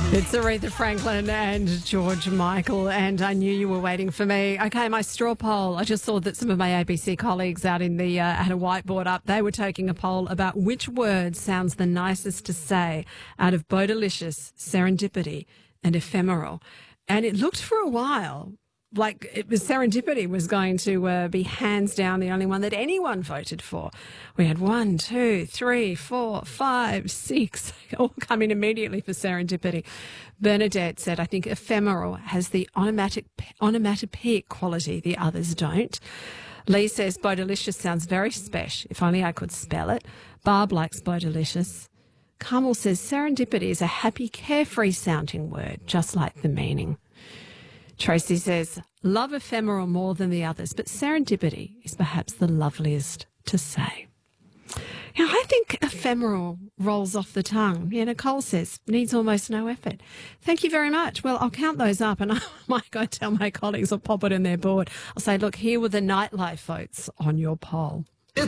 It's Aretha Franklin and George Michael, and I knew you were waiting for me. Okay, my straw poll. I just saw that some of my ABC colleagues out in the had a whiteboard up. They were taking a poll about which word sounds the nicest to say out of Bodilicious, Serendipity, and Ephemeral. And it looked for a while like it was Serendipity was going to be hands down the only one that anyone voted for. We had 1, 2, 3, 4, 5, 6 all come in immediately for Serendipity. Bernadette said, I think Ephemeral has the onomatopoeic quality the others don't. Lee says, Bodilicious sounds very special. If only I could spell it. Barb likes Bodilicious. Carmel says, Serendipity is a happy, carefree sounding word, just like the meaning. Tracy says, love Ephemeral more than the others, but Serendipity is perhaps the loveliest to say. Now, I think Ephemeral rolls off the tongue. Yeah, Nicole says, needs almost no effort. Thank you very much. Well, I'll count those up and I might go tell my colleagues or pop it in their board. I'll say, look, here were the nightlife votes on your poll.